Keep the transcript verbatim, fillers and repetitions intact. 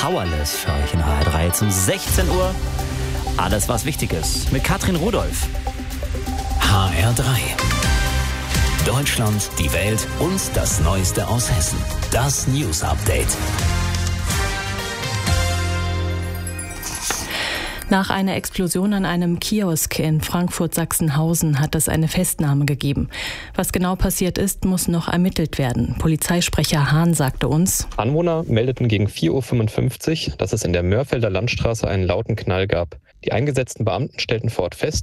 Powerless für euch in H R drei zum sechzehn Uhr. Alles, was wichtig ist, mit Katrin Rudolph. H R drei. Deutschland, die Welt und das Neueste aus Hessen. Das News Update. Nach einer Explosion an einem Kiosk in Frankfurt-Sachsenhausen hat es eine Festnahme gegeben. Was genau passiert ist, muss noch ermittelt werden. Polizeisprecher Hahn sagte uns: Anwohner meldeten gegen vier Uhr fünfundfünfzig, dass es in der Mörfelder Landstraße einen lauten Knall gab. Die eingesetzten Beamten stellten vor Ort fest,